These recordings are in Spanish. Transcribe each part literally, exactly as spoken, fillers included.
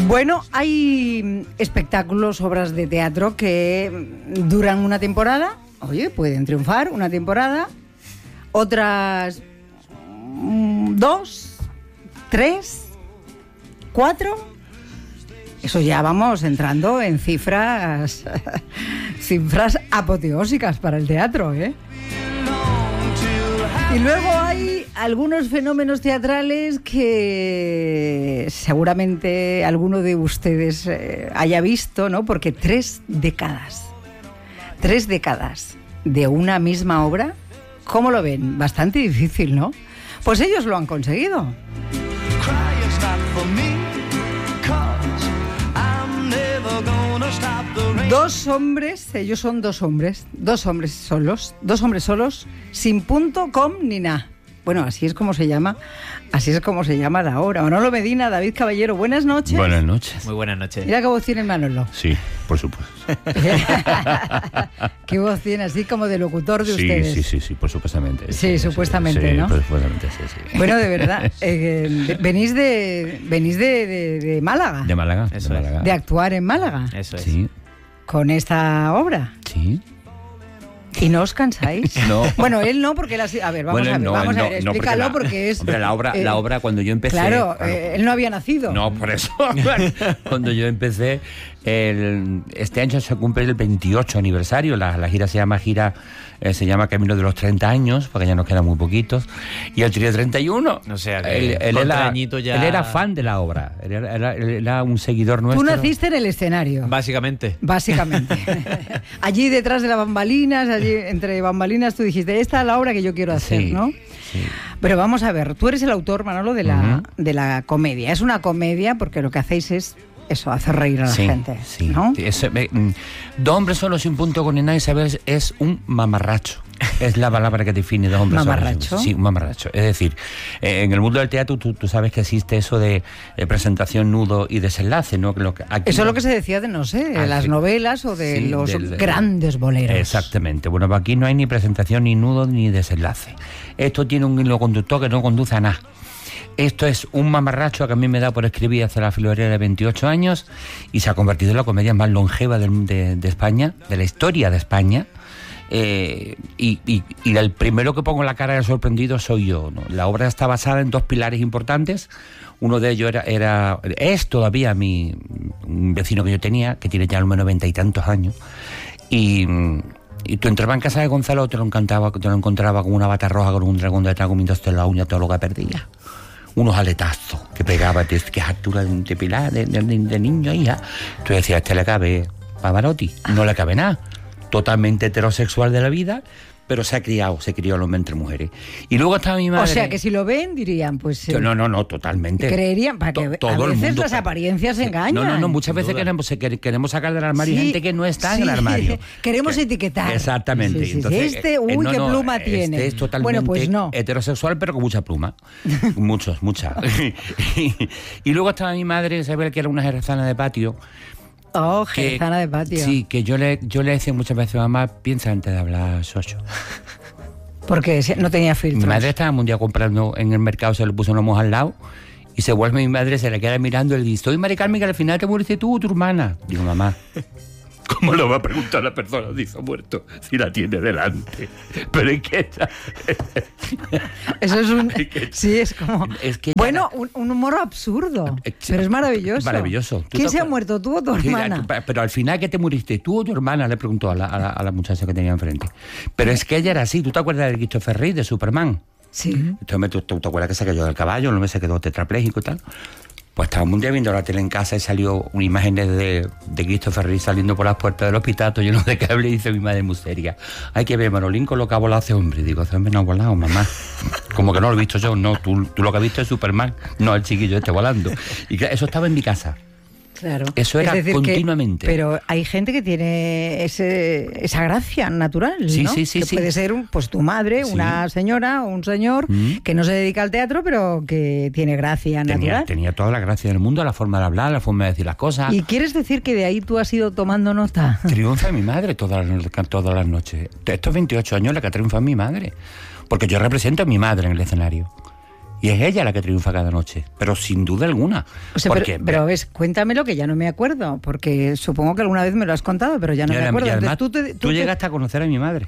Bueno, hay espectáculos, obras de teatro que duran una temporada, oye, pueden triunfar una temporada, otras mm, dos, tres, cuatro. Eso ya vamos entrando en cifras, cifras apoteósicas para el teatro, ¿eh? Y luego hay algunos fenómenos teatrales que seguramente alguno de ustedes eh, haya visto, ¿no? Porque tres décadas, tres décadas de una misma obra, ¿cómo lo ven? Bastante difícil, ¿no? Pues ellos lo han conseguido. Dos hombres, ellos son dos hombres, dos hombres solos, dos hombres solos, sin punto, com ni nada. Bueno, así es como se llama, así es como se llama la obra. Manolo Medina, David Caballero, buenas noches. Buenas noches. Muy buenas noches. Mira qué voz tiene Manolo. Sí, por supuesto. Qué voz tiene, así como de locutor de sí, ustedes. Sí, sí, sí, por supuestamente. Sí, sí supuestamente, sí, ¿no? Por supuestamente, sí, sí. Bueno, de verdad, eh, venís de venís de, de, de Málaga. De Málaga. Eso de es. Málaga. De actuar en Málaga. Eso es. Sí, Con esta obra. sí. ¿Y no os cansáis? No. Bueno, él no, porque él ha sido... A ver, vamos Bueno, a ver, no, vamos él a no, ver, no, explícalo la, porque es... Hombre, la obra, eh, la obra cuando yo empecé... Claro, claro, eh, él no había nacido. No, por eso. Cuando yo empecé, el, este año se cumple el veintiocho aniversario. La, la gira se llama gira eh, se llama Camino de los treinta años, porque ya nos quedan muy poquitos. Y él tiene treinta y uno. O sea, que él, él, con era, añito ya... él era fan de la obra. Él era, era, él era un seguidor nuestro. Tú naciste en el escenario. Básicamente. Básicamente. Allí detrás de las bambalinas, allí entre bambalinas, tú dijiste, esta es la obra que yo quiero hacer, Sí, ¿no? sí. Pero vamos a ver, tú eres el autor, Manolo, de la, Uh-huh. de la comedia. Es una comedia porque lo que hacéis es eso, hacer reír a la Sí, gente, sí. ¿no? Es, eh, mm, dos hombres solos sin punto con nada, ¿sabes? Es un mamarracho. Es la palabra que define dos hombres ¿Mamarracho? solos. Sí, un mamarracho. Es decir, eh, en el mundo del teatro tú, tú sabes que existe eso de eh, presentación, nudo y desenlace, ¿no? Lo que, aquí Eso es no- lo que se decía de, no sé, de Ah, las sí. novelas o de Sí, los del- grandes boleros. Exactamente. Bueno, pues aquí no hay ni presentación, ni nudo, ni desenlace. Esto tiene un hilo conductor que no conduce a nada. Esto es un mamarracho que a mí me da por escribir hace la florera de veintiocho años y se ha convertido en la comedia más longeva del- de, de España, de la historia de España. Eh, y, y, y el primero que pongo la cara del sorprendido soy yo, ¿no? La obra está basada en dos pilares importantes. Uno de ellos era, era es todavía mi un vecino que yo tenía, que tiene ya al menos noventa y tantos años. Y, y tú entrabas en casa de Gonzalo, te lo encantaba, te lo encontraba con una bata roja, con un dragón detrás comiéndose la uña, todo lo que perdía. Unos aletazos que pegaba, que es altura de, de pilar, de, de, de niño, hija. Tú decías, este le cabe Pavarotti, no le cabe nada. Totalmente heterosexual de la vida, pero se ha criado, se crió el hombre entre mujeres. Y luego estaba mi madre... O sea, que si lo ven, dirían, pues... eh, No, no, no, totalmente. creerían, para que To- a todo el veces mundo- las apariencias engañan. No, no, no, muchas sin veces duda. queremos, se- quer- queremos sacar del armario Sí, gente que no está en el sí, armario. queremos Que- etiquetar. Exactamente. Sí, sí, sí. Entonces, Este, eh, uy, no, qué no, pluma este tiene. es totalmente Bueno, pues no. heterosexual, pero con mucha pluma. Muchos, mucha. y, y luego estaba mi madre, Isabel, que era una jerezana de patio. Oh, que- jerezana de patio. Sí, que yo le, yo le decía muchas veces, mamá, piensa antes de hablar, socio. Porque se- no tenía filtros. Mi madre estaba un día comprando en el mercado, se le puso una moja al lado y se vuelve mi madre, se le queda mirando y le dice, estoy Mari Carmen, que al final te muriste tú o tu hermana. Digo, mamá, ¿cómo lo va a preguntar la persona si se ha muerto si la tiene delante? Pero es que... Eso es un... Es que- Sí, es como... Es que- Bueno, un, un humor absurdo, Eh, pero es maravilloso. Maravilloso. ¿Tú ¿Quién te se ha acuer- muerto, tú o tu Sí, hermana? pero al final, ¿qué te muriste? ¿Tú o tu hermana? Le preguntó a la, a la, a la muchacha que tenía enfrente. Pero es que ella era así. ¿Tú te acuerdas de Christopher Reeve, de Superman? Sí. Entonces, ¿tú, tú te acuerdas que se cayó del caballo? No me se quedó tetrapléjico y tal. Pues estábamos un día viendo la tele en casa y salió una imagen de, de Christopher Reeve saliendo por las puertas del hospital, todo lleno de cable, y dice mi madre muy seria, hay que ver Manolín con lo que ha volado ese hombre. Y digo, ese hombre no ha volado, mamá. Como que no lo he visto yo. No, tú, tú lo que has visto es Superman, no el chiquillo este volando. Y claro, eso estaba en mi casa. Claro. Eso era Es decir que- continuamente. pero hay gente que tiene ese, esa gracia natural, Sí, ¿no? sí, sí, que sí. puede ser un, pues tu madre, Sí. una señora o un señor Mm. que no se dedica al teatro, pero que tiene gracia Tenía, natural. tenía toda la gracia del mundo, la forma de hablar, la forma de decir las cosas. ¿Y quieres decir que de ahí tú has ido tomando nota? Triunfa mi madre todas las, todas las noches. Estos veintiocho años la que triunfa mi madre. Porque yo represento a mi madre en el escenario. Y es ella la que triunfa cada noche, pero sin duda alguna. O sea, porque, pero, pero ves, cuéntamelo que ya no me acuerdo, porque supongo que alguna vez me lo has contado, pero ya no y me acuerdo. Y además, Entonces, tú, te, tú tú te... llegaste a conocer a mi madre.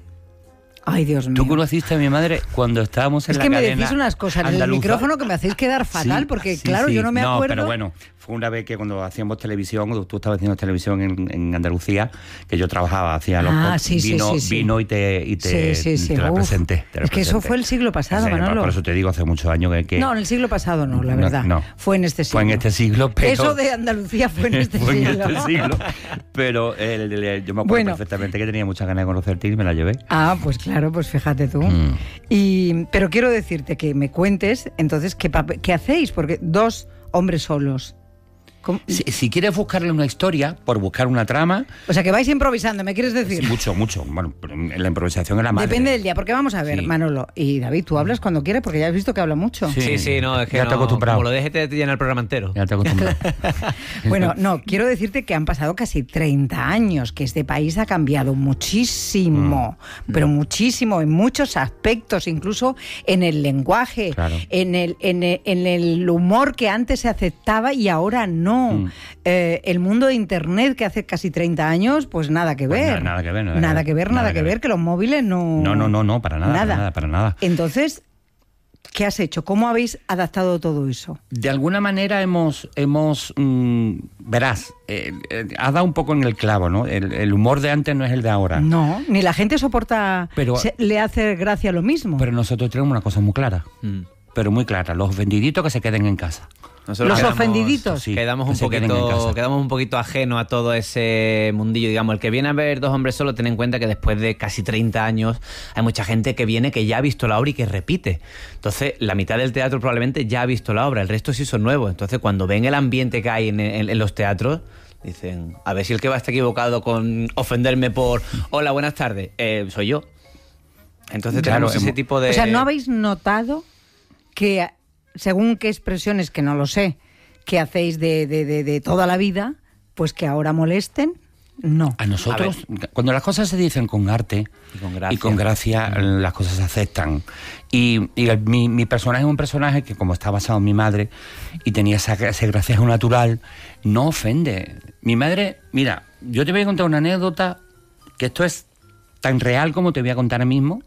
Ay, Dios mío. Tú conociste a mi madre cuando estábamos en es la que cadena me decís unas cosas en el andaluza. micrófono que me hacéis quedar fatal, Sí, porque sí, claro, sí. yo no me no, acuerdo. Pero bueno, fue una vez que cuando hacíamos televisión, cuando tú estabas haciendo televisión en, en Andalucía, que yo trabajaba, hacía los Ah, pod- sí, sí, vino, sí, sí. vino y te, y te, Sí, sí, sí. te la Uf. presenté. Te la Es que eso presenté. fue el siglo pasado, Sí, Manolo. Por eso te digo, hace muchos años que... que No, en el siglo pasado no, la No, verdad. no. Fue en este siglo. Fue en este siglo, pero... Eso de Andalucía fue en este fue siglo. en este siglo. Pero el, el- el- yo me acuerdo Bueno. perfectamente que tenía muchas ganas de conocerte y me la llevé. Ah, pues claro, pues fíjate tú. Mm. Y, pero quiero decirte que me cuentes, entonces, ¿qué, pape- qué hacéis? Porque dos hombres solos. ¿Cómo? Si, si quieres buscarle una historia, por buscar una trama... O sea, que vais improvisando, ¿me quieres decir? Mucho, mucho. Bueno, pero en la improvisación es la madre. Depende del día, porque vamos a ver, Sí. Manolo y David, tú hablas cuando quieras, porque ya has visto que habla mucho. Sí. Sí, sí, no, es que Ya te he no, acostumbrado. como lo dejes te llena el programa entero. Ya te acostumbras. Bueno, no, quiero decirte que han pasado casi treinta años, que este país ha cambiado muchísimo, Mm. pero muchísimo, en muchos aspectos, incluso en el lenguaje, Claro. en, el, en, el, en el humor que antes se aceptaba y ahora no. Mm. Eh, el mundo de Internet, que hace casi treinta años, pues nada que Pues ver. nada- nada que ver, nada Nada que que ver, ver, nada que ver, que los móviles no... No, no, no, no, para nada, Nada. para nada, para nada. Entonces, ¿qué has hecho? ¿Cómo habéis adaptado todo eso? De alguna manera hemos, hemos mm, verás, eh, eh, has dado un poco en el clavo, ¿no? El, el humor de antes no es el de ahora. No, ni la gente soporta, Pero- se- le hace gracia lo mismo. Pero nosotros tenemos una cosa muy clara, Mm. pero muy clara. Los vendiditos que se queden en casa. Nosotros Los quedamos- ofendiditos. Sí, quedamos, que un se queden en poquito, casa. quedamos un poquito ajenos a todo ese mundillo. Digamos, el que viene a ver Dos hombres solos, ten en cuenta que después de casi treinta años hay mucha gente que viene que ya ha visto la obra y que repite. Entonces, la mitad del teatro probablemente ya ha visto la obra, el resto sí son nuevos. Entonces, cuando ven el ambiente que hay en, en- en los teatros, dicen, a ver si el que va a estar equivocado con ofenderme por hola, buenas tardes, eh, soy yo. Entonces Claro, tenemos ese hemos- tipo de... O sea, ¿no habéis notado que, según qué expresiones, que no lo sé, que hacéis de, de, de, de toda la vida, pues que ahora molesten? No. A nosotros, cuando las cosas se dicen con arte Y con gracia. y con gracia, las cosas se aceptan. Y, y el- mi, mi personaje es un personaje que, como está basado en mi madre y tenía esa, ese gracejo natural, no ofende. Mi madre, mira, yo te voy a contar una anécdota que esto es tan real como te voy a contar ahora mismo,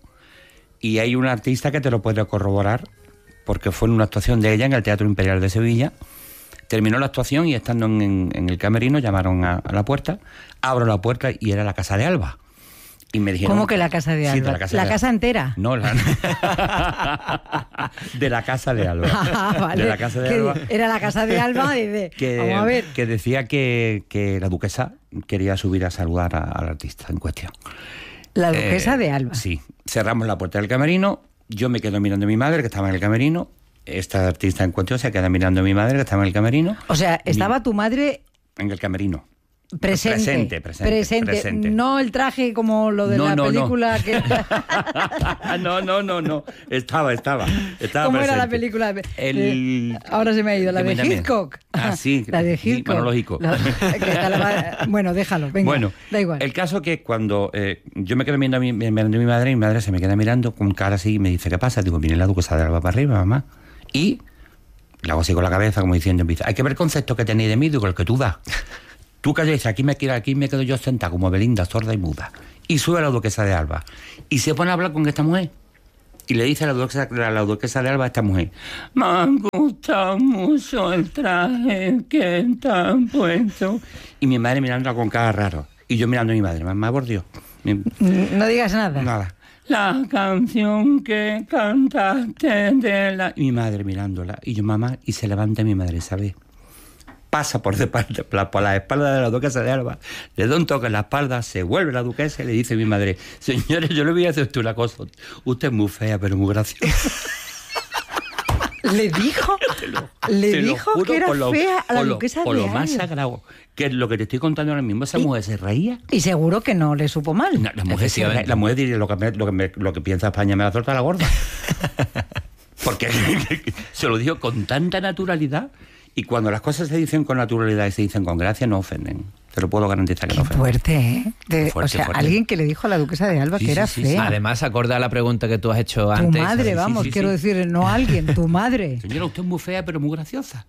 y hay un artista que te lo puede corroborar, porque fue en una actuación de ella en el Teatro Imperial de Sevilla. Terminó la actuación y estando en, en- en el camerino llamaron a, a la puerta, abro la puerta y era la casa de Alba. Y me dijeron, ¿Cómo que la casa de Sí, Alba? la casa, ¿La de- casa entera? No, la... de la casa de Alba. Ah, vale. De la casa de Que Alba. Era la casa de Alba y de... Que, Vamos a ver. que decía que, que la duquesa quería subir a saludar a- al artista en cuestión. La duquesa Eh, de Alba. Sí. Cerramos la puerta del camerino, yo me quedo mirando a mi madre que estaba en el camerino, esta artista en cuestión se queda mirando a mi madre que estaba en el camerino. O sea, estaba Mi- tu madre En el camerino. presente. Presente, presente, presente. No el traje como lo de No, la no, no. película que... no, no, no, no. Estaba, estaba. estaba ¿Cómo era la presente. película? El... Eh, ahora se me ha ido, la de También. Hitchcock. Ah, sí. La de Sí, Hitchcock. Manolo Hitchcock. La- que está la- bueno, déjalo, venga. Bueno, da igual. el caso que cuando eh, yo me quedo mirando a, mi, mirando a mi madre, y mi madre se me queda mirando con cara así y me dice, ¿qué pasa? Digo, viene la duquesa de Alba para arriba, mamá. Y le hago así con la cabeza, como diciendo, empieza, hay que ver el concepto que tenéis de mí, digo, el que tú das. Tú calles, aquí me, quedo, aquí me quedo yo sentada como Belinda, sorda y muda. Y sube la duquesa de Alba. Y se pone a hablar con esta mujer. Y le dice a la duquesa, a la duquesa de Alba a esta mujer, me ha gustado mucho el traje que te han puesto. Y mi madre mirándola con cara raro. Y yo mirando a mi madre, mamá, por Dios. Mi- No digas nada. Nada. La canción que cantaste de la... Y mi madre mirándola. Y yo, mamá, y se levanta mi madre, ¿sabes? Pasa por, de, por, por la espalda de la duquesa de Alba, le da un toque en la espalda, se vuelve la duquesa y le dice a mi madre, señores, yo le voy a hacer usted una cosa, usted es muy fea, pero muy graciosa. ¿Le dijo? ¿Le Te lo dijo juro que era por lo- fea a la por lo- duquesa por de lo más Alba? sagrado, que es lo que te estoy contando ahora mismo, esa Y- mujer se reía. Y seguro que no le supo mal. No, la mujer, se, Efectivamente. la mujer diría lo que, me- lo, que me- lo que piensa España me la torta la gorda. Porque se lo dijo con tanta naturalidad, y cuando las cosas se dicen con naturalidad y se dicen con gracia no ofenden. Te lo puedo garantizar que Qué no fue. fuerte, ¿eh? De, Fuerte, o sea, fuerte. alguien que le dijo a la duquesa de Alba Sí, que sí, era sí, fea. sí. Además, acorde a la pregunta que tú has hecho Tu antes. madre, sí, vamos, sí, quiero sí. decir, no alguien, tu madre. Señora, usted es muy fea, pero muy graciosa.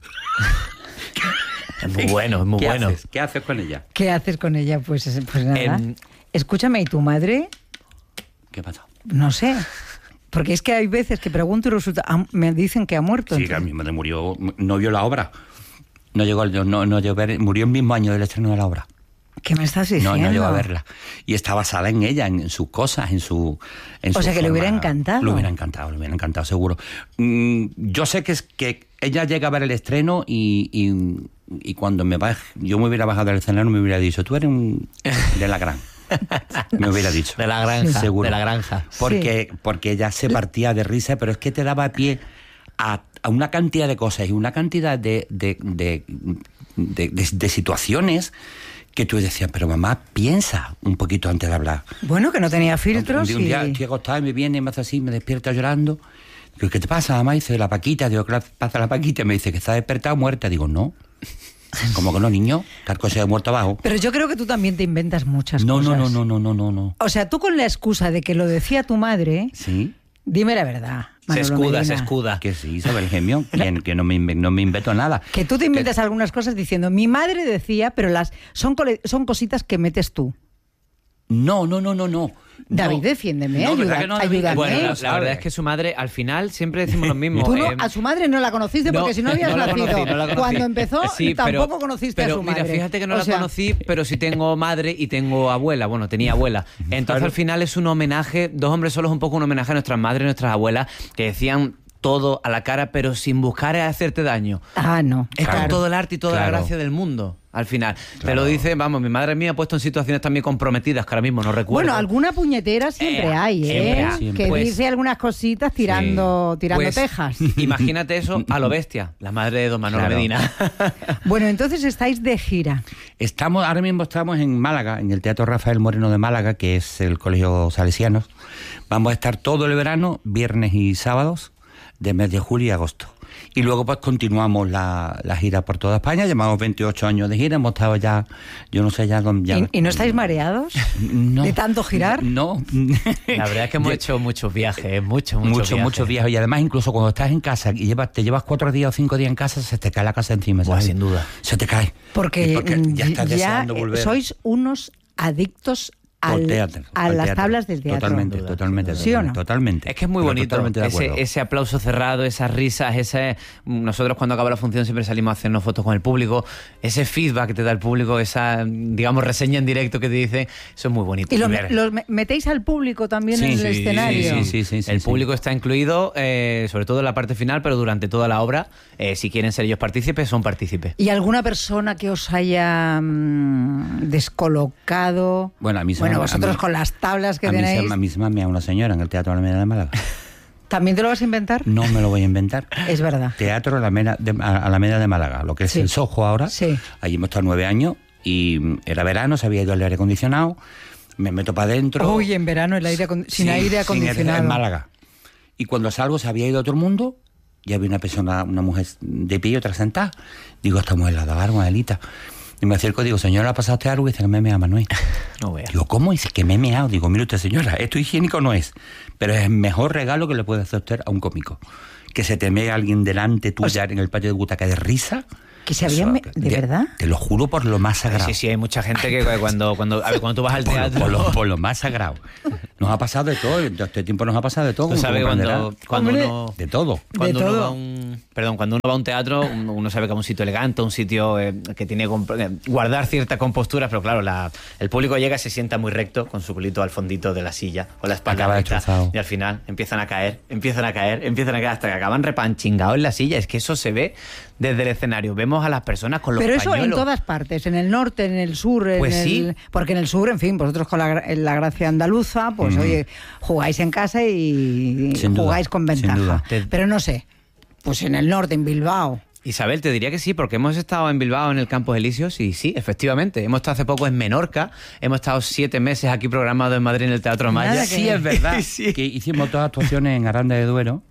Es muy bueno, es muy ¿Qué bueno. haces? ¿Qué haces con ella? ¿Qué haces con ella? Pues, pues nada. Em, Escúchame, ¿y tu madre? ¿Qué pasa? No sé. Porque es que hay veces que pregunto y resulta, ah, me dicen que ha muerto. Sí, entonces- que mi madre murió, no vio la obra. No llegó, al- no, no llegó a ver, murió el mismo año del estreno de la obra. ¿Qué me estás diciendo? No, no llegó a verla. Y está basada en ella, en, en sus cosas, en su... En O su sea, que le hubiera forma. encantado. Le hubiera encantado, le hubiera encantado, seguro. Mm, yo sé que es que ella llega a ver el estreno y, y, y cuando me baj, yo me hubiera bajado del escenario me hubiera dicho, tú eres un... de la gran. Me hubiera dicho. De la granja, Seguro. de la granja. Porque, porque ella se partía de risa, pero es que te daba pie a, a una cantidad de cosas y una cantidad de, de, de, de, de- de situaciones que tú decías, pero mamá, piensa un poquito antes de hablar. Bueno, que no tenía filtros Un, un día y... estoy acostado y me viene, me hace así, me despierta llorando. Digo, ¿qué te pasa, mamá? Dice, la Paquita. Digo, ¿qué le pasa a la Paquita? Me dice, que está despertada o muerta. Digo, no. ¿Cómo que no, niño? Tal cosa de muerto abajo. Pero yo creo que tú también te inventas muchas No, cosas. no, no, no, no, no, no, no. O sea, tú con la excusa de que lo decía tu madre, ¿Sí? dime la verdad, Se Manolo escuda, Medina. se escuda. Que sí, Isabel Gemio, que, que no, me, inve- no me invento nada. Que tú te inventas algunas cosas diciendo, mi madre decía, pero las son, cole- son cositas que metes tú. No, no, no, no, no. David, No. defiéndeme, No, ayuda- ¿verdad que no, David? ayúdame. Bueno, la, ¿eh? la ¿sabes? verdad es que su madre, al final, siempre decimos lo mismo. Tú no, eh, a su madre no la conociste porque no, si no habías no la nacido. conocí, no la conocí. Cuando empezó, Sí, pero- tampoco conociste pero a su madre. Mira, fíjate que no O la sea, conocí, pero sí tengo madre y tengo abuela. Bueno, tenía abuela. Entonces, al final es un homenaje, Dos hombres solos es un poco un homenaje a nuestras madres y nuestras abuelas que decían todo a la cara, pero sin buscar hacerte daño. Ah, no. Es Claro. con todo el arte y toda Claro. la gracia del mundo, al final. Te Claro. lo dice, vamos, mi madre mía ha puesto en situaciones también comprometidas que ahora mismo no recuerdo. Bueno, alguna puñetera siempre Eh, hay, ¿eh? siempre hay. Siempre. Que Pues- dice algunas cositas tirando, tirando Pues, tejas. Imagínate eso a lo bestia, la madre de don Manolo Claro. Medina. Bueno, entonces estáis de gira. Estamos, ahora mismo estamos en Málaga, en el Teatro Rafael Moreno de Málaga, que es el Colegio Salesianos. Vamos a estar todo el verano, viernes y sábados, de mes de julio y agosto. Y luego pues continuamos la, la gira por toda España. Llevamos veintiocho años de gira, hemos estado ya, yo no sé ya... dónde- ya ¿Y, y no estáis mareados? No. ¿De tanto girar? No. La verdad es que hemos Yo- hecho muchos viajes, muchos, muchos Muchos, viajes. muchos viajes. Y además, incluso cuando estás en casa y llevas, te llevas cuatro días o cinco días en casa, se te cae la casa encima. Buah, ¿sabes? sin duda. Se te cae. Porque, Y ya estás ya, deseando eh, volver. sois unos adictos Al al- teatro, a al las teatro. tablas del teatro. Totalmente, Sin duda, totalmente. sin duda. ¿Sí o no? Totalmente. Es que es muy Pero bonito totalmente de acuerdo. ese, ese aplauso cerrado, esas risas, ese nosotros cuando acaba la función siempre salimos a hacernos fotos con el público, ese feedback que te da el público, esa, digamos, reseña en directo que te dicen, eso es muy bonito. ¿Y lo, ver. los me- metéis al público también Sí, en el sí, escenario? sí, sí, sí, sí, el sí. público está incluido, eh, sobre todo en la parte final, pero durante toda la obra, eh, si quieren ser ellos partícipes, son partícipes. ¿Y alguna persona que os haya mm, descolocado? Bueno, a mí se Bueno, me- a vosotros mí- con las tablas que a mí, se, tenéis, a mí se me ha meado una señora en el Teatro Alameda de Málaga. ¿también te lo vas a inventar? No me lo voy a inventar. Es verdad. Teatro Alameda de, Alameda de Málaga, lo que es Sí. el Soho ahora. Sí. Allí hemos estado nueve años y mm, era verano, se había ido el aire acondicionado. Me meto para adentro. Uy, en verano el aire acon- sin Sí, aire sin acondicionado. en Málaga. Y cuando salgo se había ido todo el mundo y había una persona, una mujer de pie y otra sentada. Digo, esta mujer la daba Manuelita. Y me acerco y digo, señora, ¿ha pasado usted algo? Y dice que me he meado, Manuel. No veas. Digo, ¿cómo? Dice que me he meado. Digo, mire usted, señora, esto higiénico no es, pero es el mejor regalo que le puede hacer usted a un cómico. Que se te mee alguien delante tuya en el patio de butaca de risa. ¿Que se habían me- ¿de verdad? Te lo juro por lo más sagrado. Sí, sí, hay mucha gente que cuando, cuando, a ver, cuando tú vas al Por, lo- teatro... por lo, por lo más sagrado. Nos ha pasado de todo. En este tiempo nos ha pasado de todo. Tú como sabes cuando, comprenderás. cuando Hombre. uno... De todo. Cuando De uno todo. va a un, perdón, cuando uno va a un teatro, uno uno sabe que es un sitio elegante, un sitio eh, que tiene que eh, guardar cierta compostura, pero claro, la, el público llega y se sienta muy recto con su culito al fondito de la silla, con la espalda Acaba recta, destrozado. y al final empiezan a caer, empiezan a caer, empiezan a caer hasta que acaban repanchingados en la silla. Es que eso se ve desde el escenario. Vemos a las personas con los Pero eso en pañuelos. todas partes, en el norte, en el sur, en Pues el- sí. porque en el sur, en fin, vosotros con la, gra- en la gracia andaluza, pues oye, jugáis en casa y Sin duda, jugáis con sin ventaja. duda. Te- Pero no sé, pues en el norte, en Bilbao. Isabel, te diría que sí, porque hemos estado en Bilbao, en el Campos Elíseos, y sí, efectivamente. Hemos estado hace poco en Menorca, hemos estado siete meses aquí programados en Madrid en el Teatro Nada Maya. que Sí, ver. es verdad. Sí. Que hicimos dos actuaciones en Aranda de Duero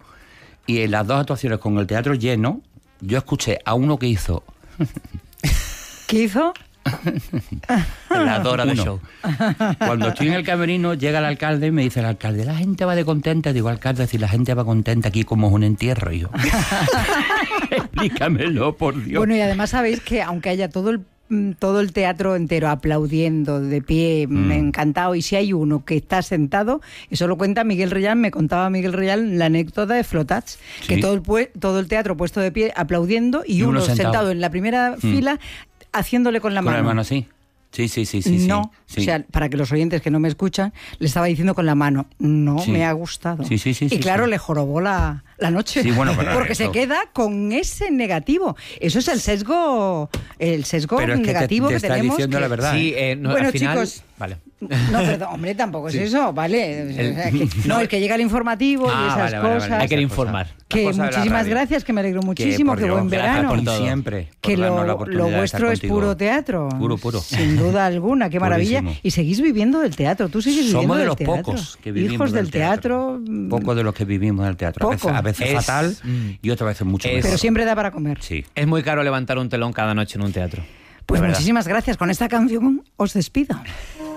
y en las dos actuaciones con el teatro lleno, yo escuché a uno que hizo ¿Qué hizo? La Dora de Uno. show. Cuando estoy en el camerino, llega el alcalde y me dice el alcalde, la gente va de contenta. Digo, alcalde, si la gente va contenta aquí como es un entierro. Y yo, explícamelo, por Dios. Bueno, y además sabéis que aunque haya todo el todo el teatro entero aplaudiendo, de pie, Mm. encantado, y si hay uno que está sentado, eso lo cuenta Miguel Reyal, me contaba Miguel Reyal la anécdota de Flotats, Sí. que todo el, pue- todo el teatro puesto de pie aplaudiendo y, Y uno uno, sentado. sentado en la primera Mm. fila haciéndole con la Con mano. la mano así. Sí, sí, sí, sí. No, sí. o sea, para que los oyentes que no me escuchan, le estaba diciendo con la mano, no Sí. me ha gustado. Sí, sí, sí, y sí, claro, sí. le jorobó la, la noche. Sí, bueno, pero porque eso- se queda con ese negativo. Eso es el sesgo, el sesgo Pero es que te- negativo te que está tenemos. diciendo que- la verdad. Sí, eh, no, Bueno, al final... chicos, Vale. No, perdón, hombre, tampoco es eso, ¿vale? O sea, El- que- no, es que llega el informativo y Ah, esas vale, vale, cosas. vale. Hay que Esas informar. cosas. Que Las cosas de la muchísimas radio. gracias, que me alegro muchísimo, por que Dios, buen gracias verano. por todo. Siempre. por Que darnos la lo, oportunidad lo de vuestro estar es contigo. puro teatro. Puro, puro. Sin duda alguna, qué maravilla. Purísimo. Y seguís viviendo del teatro, tú sigues viviendo Somos de del los teatro. pocos que vivimos Hijos del teatro. mm, Pocos de los que vivimos del teatro. A veces, Poco. a veces Es- fatal mm. y otras veces mucho Es- mejor. Pero siempre da para comer. Sí. Es muy caro levantar un telón cada noche en un teatro. Pues de verdad. muchísimas gracias. Con esta canción os despido.